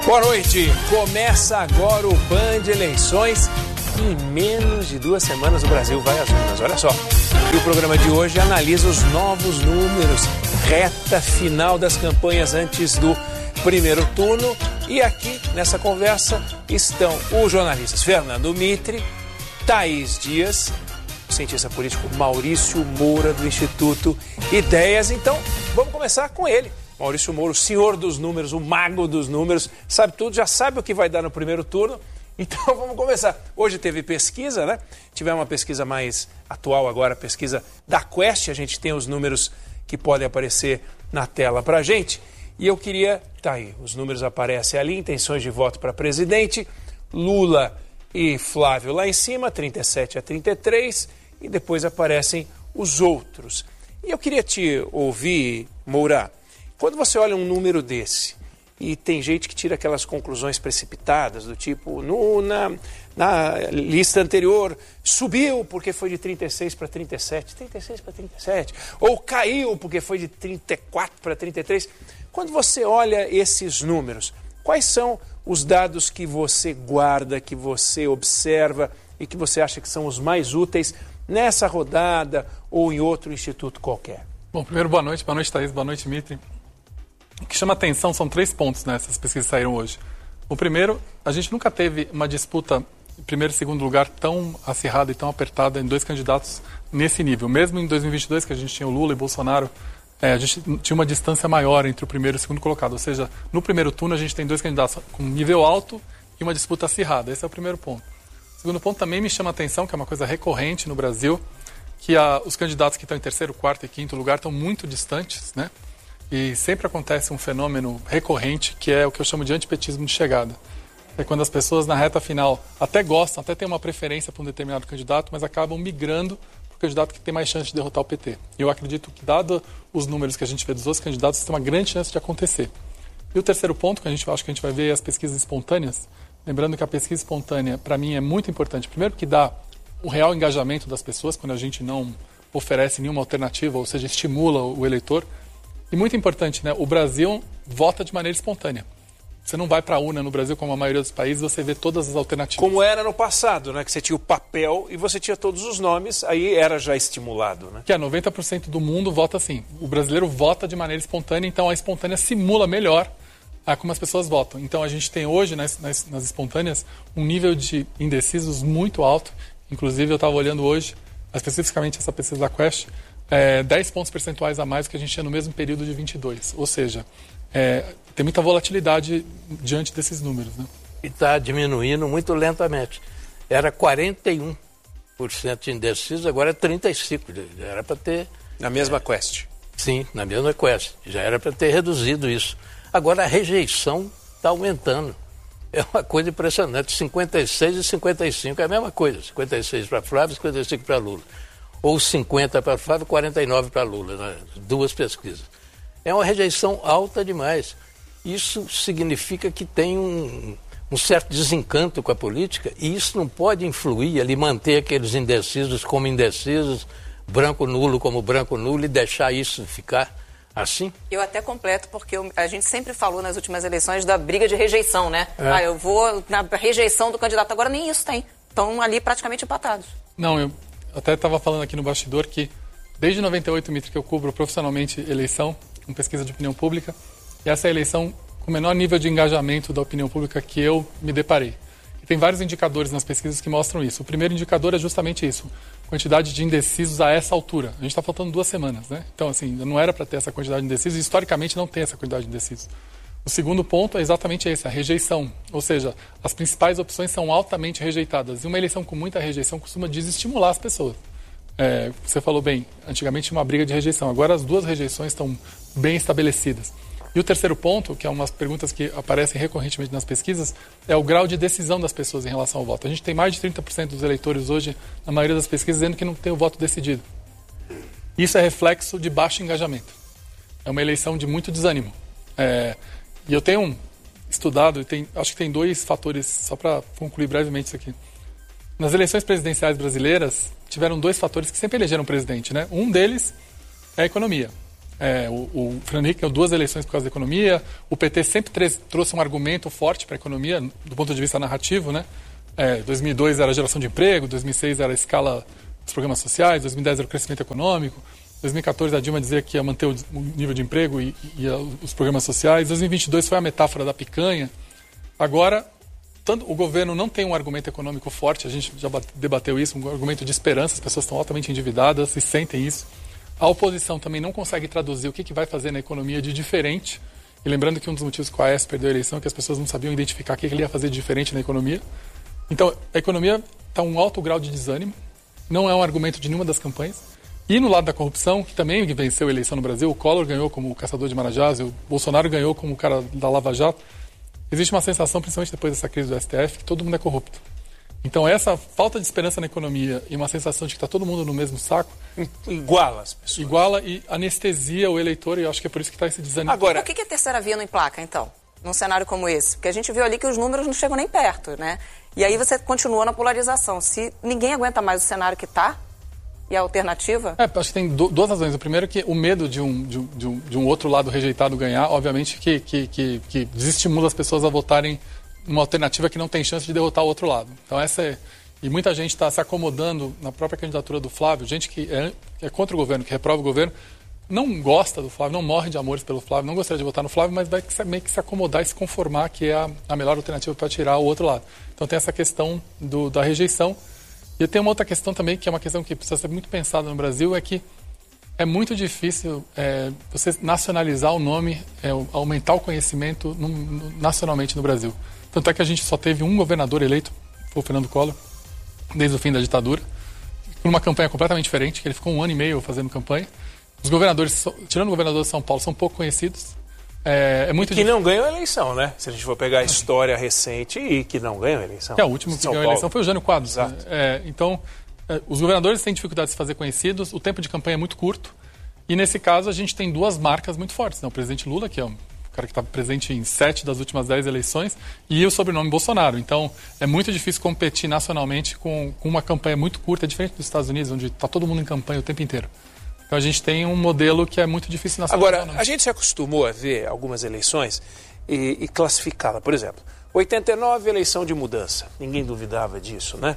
Boa noite, começa agora o Band Eleições. Em menos de 2 semanas o Brasil vai às urnas, olha só. E o programa de hoje analisa os novos números, reta final das campanhas antes do primeiro turno. E aqui nessa conversa estão os jornalistas Fernando Mitre, Thaís Dias, o cientista político Maurício Moura do Instituto Ideias. Então vamos começar com ele. Maurício Moura, o senhor dos números, o mago dos números, sabe tudo, já sabe o que vai dar no primeiro turno. Então vamos começar. Hoje teve pesquisa, né? Tivemos uma pesquisa mais atual agora, a pesquisa da Quest. A gente tem os números que podem aparecer na tela pra gente. E eu queria, tá aí, os números aparecem ali, intenções de voto para presidente, Lula e Flávio lá em cima, 37-33, e depois aparecem os outros. E eu queria te ouvir, Moura. Quando você olha um número desse, e tem gente que tira aquelas conclusões precipitadas, do tipo, na lista anterior, subiu porque foi de 36 para 37, 36 para 37, ou caiu porque foi de 34 para 33. Quando você olha esses números, quais são os dados que você guarda, que você observa e que você acha que são os mais úteis nessa rodada ou em outro instituto qualquer? Bom, primeiro, boa noite, Thaís, boa noite, Mitre. O que chama atenção são 3 pontos nessas pesquisas que saíram hoje. O primeiro, a gente nunca teve uma disputa em primeiro e segundo lugar tão acirrada e tão apertada em 2 candidatos nesse nível. Mesmo em 2022, que a gente tinha o Lula e Bolsonaro, a gente tinha uma distância maior entre o primeiro e o segundo colocado. Ou seja, no primeiro turno a gente tem 2 candidatos com nível alto e uma disputa acirrada. Esse é o primeiro ponto. O segundo ponto também me chama a atenção, que é uma coisa recorrente no Brasil, que os candidatos que estão em terceiro, quarto e quinto lugar estão muito distantes, né? E sempre acontece um fenômeno recorrente, que é o que eu chamo de antipetismo de chegada. É quando as pessoas na reta final até gostam, até têm uma preferência por um determinado candidato, mas acabam migrando para o candidato que tem mais chance de derrotar o PT. E eu acredito que, dado os números que a gente vê dos outros candidatos, isso tem uma grande chance de acontecer. E o terceiro ponto, que acho que a gente vai ver, é as pesquisas espontâneas. Lembrando que a pesquisa espontânea, para mim, é muito importante. Primeiro, que dá o real engajamento das pessoas, quando a gente não oferece nenhuma alternativa, ou seja, estimula o eleitor. E muito importante, né? O Brasil vota de maneira espontânea. Você não vai para a urna no Brasil, como a maioria dos países, você vê todas as alternativas. Como era no passado, né? Que você tinha o papel e você tinha todos os nomes, aí era já estimulado, né? Que 90% do mundo vota assim. O brasileiro vota de maneira espontânea, então a espontânea simula melhor como as pessoas votam. Então a gente tem hoje, nas espontâneas, um nível de indecisos muito alto. Inclusive, eu estava olhando hoje, especificamente essa pesquisa da Quest, 10 pontos percentuais a mais do que a gente tinha no mesmo período de 22. Ou seja, tem muita volatilidade diante desses números, né? E está diminuindo muito lentamente. Era 41% de indecisos, agora é 35%. Já era para ter... Na mesma Quest? Sim, na mesma Quest. Já era para ter reduzido isso. Agora a rejeição está aumentando. É uma coisa impressionante. 56 e 55 é a mesma coisa. 56 para Flávio e 55 para Lula. Ou 50 para Flávio, 49 para Lula, né? 2 pesquisas. É uma rejeição alta demais. Isso significa que tem um certo desencanto com a política e isso não pode influir ali, manter aqueles indecisos como indecisos, branco nulo como branco nulo e deixar isso ficar assim? Eu até completo, porque a gente sempre falou nas últimas eleições da briga de rejeição, né? Eu vou na rejeição do candidato, agora nem isso tem. Estão ali praticamente empatados. Não, eu até estava falando aqui no bastidor que desde 98, Mitre, que eu cubro profissionalmente eleição, com pesquisa de opinião pública, e essa é a eleição com o menor nível de engajamento da opinião pública que eu me deparei. E tem vários indicadores nas pesquisas que mostram isso. O primeiro indicador é justamente isso, quantidade de indecisos a essa altura. A gente está faltando 2 semanas, né? Então, assim, não era para ter essa quantidade de indecisos, e historicamente não tem essa quantidade de indecisos. O segundo ponto é exatamente esse, a rejeição. Ou seja, as principais opções são altamente rejeitadas. E uma eleição com muita rejeição costuma desestimular as pessoas. Você falou bem, antigamente tinha uma briga de rejeição. Agora as 2 rejeições estão bem estabelecidas. E o terceiro ponto, que é umas perguntas que aparecem recorrentemente nas pesquisas, é o grau de decisão das pessoas em relação ao voto. A gente tem mais de 30% dos eleitores hoje, na maioria das pesquisas, dizendo que não tem o voto decidido. Isso é reflexo de baixo engajamento. É uma eleição de muito desânimo. E eu tenho estudado, acho que tem 2 fatores, só para concluir brevemente isso aqui. Nas eleições presidenciais brasileiras, tiveram 2 fatores que sempre elegeram presidente, né? Um deles é a economia. O Fernando Henrique ganhou 2 eleições por causa da economia. O PT sempre trouxe um argumento forte para a economia, do ponto de vista narrativo, né? 2002 era a geração de emprego, 2006 era a escala dos programas sociais, 2010 era o crescimento econômico, 2014 a Dilma dizia que ia manter o nível de emprego e os programas sociais, 2022 foi a metáfora da picanha. Agora, o governo não tem um argumento econômico forte, a gente já debateu isso, um argumento de esperança, as pessoas estão altamente endividadas e sentem isso. A oposição também não consegue traduzir o que vai fazer na economia de diferente. E lembrando que um dos motivos que o AES perdeu a eleição é que as pessoas não sabiam identificar o que ele ia fazer de diferente na economia. Então, a economia está um alto grau de desânimo, não é um argumento de nenhuma das campanhas. E no lado da corrupção, que também venceu a eleição no Brasil, o Collor ganhou como o caçador de Marajás, o Bolsonaro ganhou como o cara da Lava Jato. Existe uma sensação, principalmente depois dessa crise do STF, que todo mundo é corrupto. Então, essa falta de esperança na economia e uma sensação de que está todo mundo no mesmo saco... Iguala as pessoas. Iguala e anestesia o eleitor, e eu acho que é por isso que está esse desânimo. Agora, por que a terceira via não emplaca, então, num cenário como esse? Porque a gente viu ali que os números não chegam nem perto, né? E aí você continua na polarização. Se ninguém aguenta mais o cenário que está, e a alternativa... Acho que tem duas razões. O primeiro é que o medo de um outro lado rejeitado ganhar, obviamente, que desestimula as pessoas a votarem uma alternativa que não tem chance de derrotar o outro lado. Então e muita gente está se acomodando na própria candidatura do Flávio, gente que é contra o governo, que reprova o governo, não gosta do Flávio, não morre de amores pelo Flávio, não gostaria de votar no Flávio, mas vai meio que se acomodar e se conformar que é a melhor alternativa para tirar o outro lado. Então tem essa questão da rejeição. E tem uma outra questão também, que é uma questão que precisa ser muito pensada no Brasil, é que é muito difícil você nacionalizar o nome, aumentar o conhecimento nacionalmente no Brasil. Tanto é que a gente só teve um governador eleito, foi o Fernando Collor, desde o fim da ditadura, por uma campanha completamente diferente, que ele ficou 1 ano e meio fazendo campanha. Os governadores, tirando o governador de São Paulo, são pouco conhecidos. Que não ganhou a eleição, né? Se a gente for pegar a história recente e que não ganhou a eleição. O último que ganhou a eleição foi o Jânio Quadros. Exato. Então, os governadores têm dificuldade de se fazer conhecidos, o tempo de campanha é muito curto, e nesse caso a gente tem 2 marcas muito fortes, né? O presidente Lula, que é um cara que está presente em 7 das últimas 10 eleições, e o sobrenome Bolsonaro. Então, é muito difícil competir nacionalmente com uma campanha muito curta, é diferente dos Estados Unidos, onde está todo mundo em campanha o tempo inteiro. Então, a gente tem um modelo que é muito difícil nacionalizar. Agora, a gente se acostumou a ver algumas eleições e classificá-la. Por exemplo, 89, eleição de mudança. Ninguém duvidava disso, né?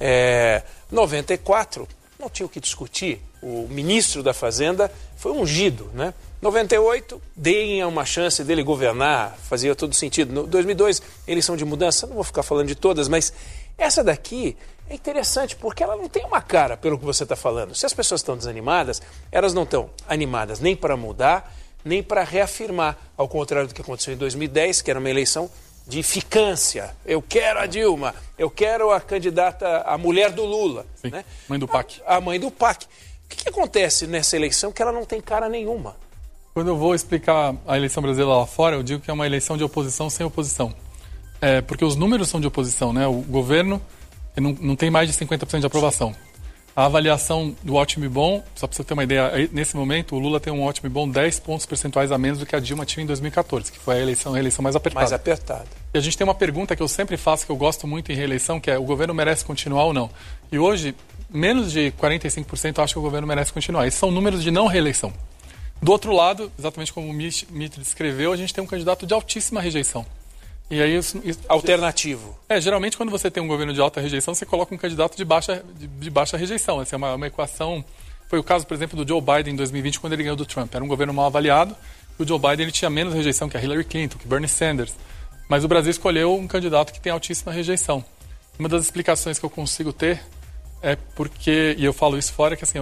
94, não tinha o que discutir. O ministro da Fazenda foi ungido, né? 98, deem uma chance dele governar, fazia todo sentido. No 2002, eleição de mudança, não vou ficar falando de todas, mas essa daqui é interessante porque ela não tem uma cara pelo que você está falando. Se as pessoas estão desanimadas, elas não estão animadas nem para mudar, nem para reafirmar, ao contrário do que aconteceu em 2010, que era uma eleição de ficância. Eu quero a Dilma, eu quero a candidata, a mulher do Lula. Sim, né? Mãe do PAC. A mãe do PAC. O que acontece nessa eleição que ela não tem cara nenhuma? Quando eu vou explicar a eleição brasileira lá fora, eu digo que é uma eleição de oposição sem oposição. Porque os números são de oposição, né? O governo não tem mais de 50% de aprovação. A avaliação do ótimo e bom, só para você ter uma ideia, nesse momento o Lula tem um ótimo e bom 10 pontos percentuais a menos do que a Dilma tinha em 2014, que foi a eleição mais apertada. Mais apertada. E a gente tem uma pergunta que eu sempre faço, que eu gosto muito em reeleição, que é: o governo merece continuar ou não? E hoje, menos de 45% acham que o governo merece continuar. Esses são números de não reeleição. Do outro lado, exatamente como o Mitre descreveu, a gente tem um candidato de altíssima rejeição. E aí alternativo. Geralmente quando você tem um governo de alta rejeição, você coloca um candidato de baixa rejeição. Essa é uma equação. Foi o caso, por exemplo, do Joe Biden em 2020, quando ele ganhou do Trump. Era um governo mal avaliado, e o Joe Biden ele tinha menos rejeição que a Hillary Clinton, que Bernie Sanders. Mas o Brasil escolheu um candidato que tem altíssima rejeição. Uma das explicações que eu consigo ter é porque, e eu falo isso fora, que assim,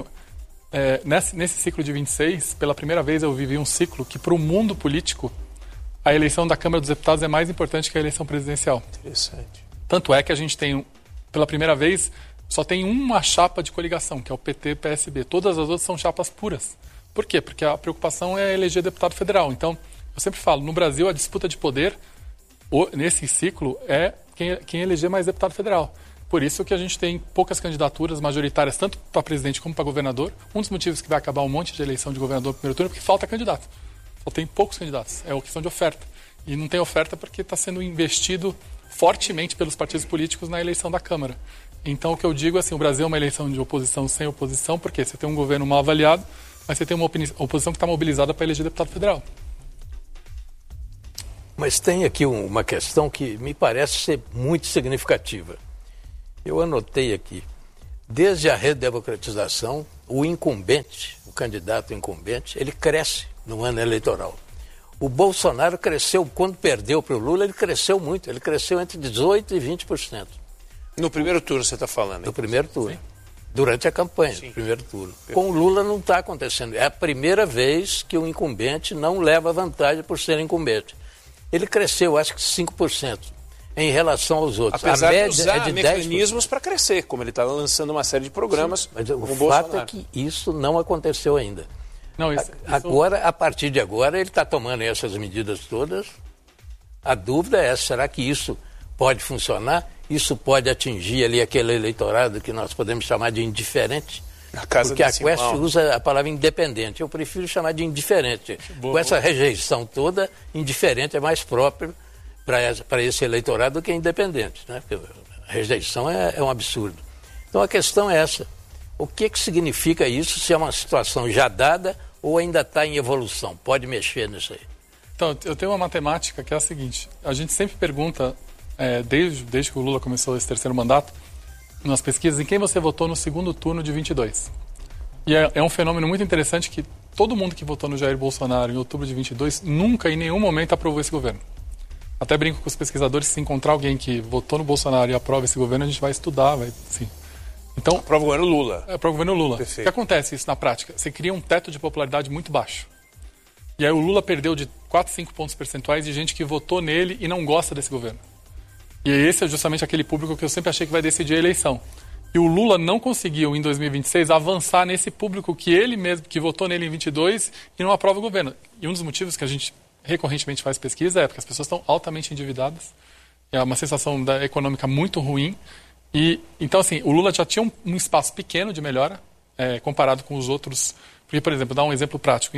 nesse ciclo de 26, pela primeira vez eu vivi um ciclo que, para o mundo político, a eleição da Câmara dos Deputados é mais importante que a eleição presidencial. Interessante. Tanto é que a gente tem, pela primeira vez, só tem uma chapa de coligação, que é o PT-PSB. Todas as outras são chapas puras. Por quê? Porque a preocupação é eleger deputado federal. Então, eu sempre falo, no Brasil, a disputa de poder, nesse ciclo, é quem eleger mais deputado federal. Por isso que a gente tem poucas candidaturas majoritárias, tanto para presidente como para governador. Um dos motivos que vai acabar um monte de eleição de governador no primeiro turno é porque falta candidato. Só tem poucos candidatos. É uma questão de oferta. E não tem oferta porque está sendo investido fortemente pelos partidos políticos na eleição da Câmara. Então, o que eu digo é assim, o Brasil é uma eleição de oposição sem oposição, porque você tem um governo mal avaliado, mas você tem uma oposição que está mobilizada para eleger deputado federal. Mas tem aqui uma questão que me parece ser muito significativa. Eu anotei aqui. Desde a redemocratização, o incumbente, o candidato incumbente, ele cresce no ano eleitoral. O Bolsonaro cresceu, quando perdeu para o Lula, ele cresceu muito. Ele cresceu entre 18% e 20%. No primeiro turno você está falando? No primeiro turno. Sim. Durante a campanha, no primeiro turno. Com o Lula não está acontecendo. É a primeira vez que o incumbente não leva vantagem por ser incumbente. Ele cresceu, acho que 5%, em relação aos outros. Apesar de usar mecanismos para crescer, como ele está lançando uma série de programas. Sim, mas o fato é que isso não aconteceu ainda. Não, agora, a partir de agora, ele está tomando essas medidas todas. A dúvida é, será que isso pode funcionar? Isso pode atingir ali aquele eleitorado que nós podemos chamar de indiferente? Porque a Quest usa a palavra independente. Eu prefiro chamar de indiferente. Com essa rejeição toda, indiferente é mais próprio para esse eleitorado do que independente. Né? Porque a rejeição é um absurdo. Então a questão é essa. O que significa isso? Se é uma situação já dada ou ainda está em evolução? Pode mexer nisso aí. Então, eu tenho uma matemática que é a seguinte. A gente sempre pergunta, desde que o Lula começou esse terceiro mandato, nas pesquisas, em quem você votou no segundo turno de 22. E é um fenômeno muito interessante que todo mundo que votou no Jair Bolsonaro em outubro de 22 nunca, em nenhum momento, aprovou esse governo. Até brinco com os pesquisadores, se encontrar alguém que votou no Bolsonaro e aprova esse governo, a gente vai estudar, sim. Então, aprova o governo Lula. Aprova o governo Lula. Perfeito. O que acontece isso na prática? Você cria um teto de popularidade muito baixo. E aí o Lula perdeu de 4, 5 pontos percentuais de gente que votou nele e não gosta desse governo. E esse é justamente aquele público que eu sempre achei que vai decidir a eleição. E o Lula não conseguiu, em 2026, avançar nesse público que ele mesmo, que votou nele em 22 e não aprova o governo. E um dos motivos que a gente recorrentemente faz pesquisa é porque as pessoas estão altamente endividadas. É uma sensação econômica muito ruim. E, então, assim, o Lula já tinha um espaço pequeno de melhora, comparado com os outros. Porque, por exemplo, dar um exemplo prático. Em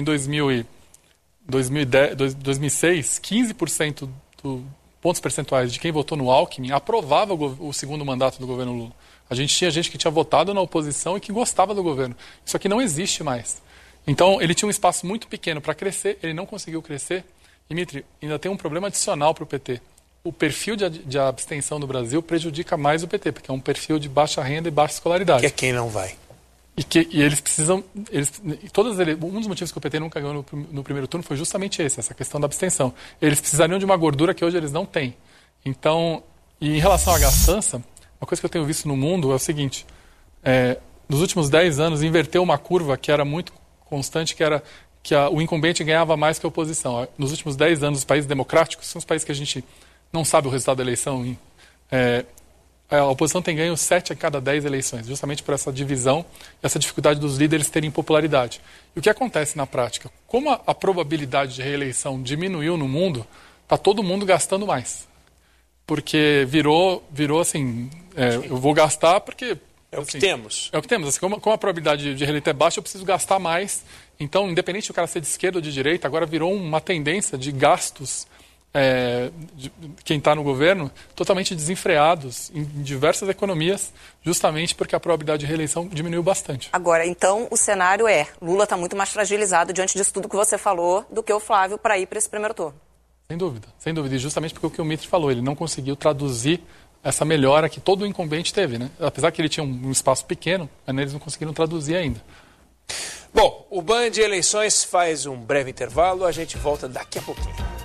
2006, 15% do pontos percentuais de quem votou no Alckmin aprovava o segundo mandato do governo Lula. A gente tinha gente que tinha votado na oposição e que gostava do governo. Isso aqui não existe mais. Então, ele tinha um espaço muito pequeno para crescer, ele não conseguiu crescer. E, Mitri, ainda tem um problema adicional para o PT. O perfil de abstenção do Brasil prejudica mais o PT, porque é um perfil de baixa renda e baixa escolaridade. Que é quem não vai. E eles precisam... um dos motivos que o PT nunca ganhou no primeiro turno foi justamente essa questão da abstenção. Eles precisariam de uma gordura que hoje eles não têm. Então, e em relação à gastança, uma coisa que eu tenho visto no mundo é o seguinte, nos últimos 10 anos inverteu uma curva que era muito constante, que era que o incumbente ganhava mais que a oposição. Nos últimos 10 anos, os países democráticos, são os países que a gente não sabe o resultado da eleição, a oposição tem ganho 7 a cada 10 eleições, justamente por essa divisão e essa dificuldade dos líderes terem popularidade. E o que acontece na prática? Como a probabilidade de reeleição diminuiu no mundo, está todo mundo gastando mais. Porque virou assim, eu vou gastar porque... É o que temos. É o que temos. Assim, como a probabilidade de reeleição é baixa, eu preciso gastar mais. Então, independente do cara ser de esquerda ou de direita, agora virou uma tendência de gastos de quem está no governo totalmente desenfreados em diversas economias, justamente porque a probabilidade de reeleição diminuiu bastante. Agora, então, o cenário Lula está muito mais fragilizado diante disso tudo que você falou do que o Flávio para ir para esse primeiro turno. Sem dúvida. E justamente porque o que o Mitri falou, ele não conseguiu traduzir essa melhora que todo o incumbente teve, né? Apesar que ele tinha um espaço pequeno, eles não conseguiram traduzir ainda. Bom, o Band Eleições faz um breve intervalo, a gente volta daqui a pouquinho.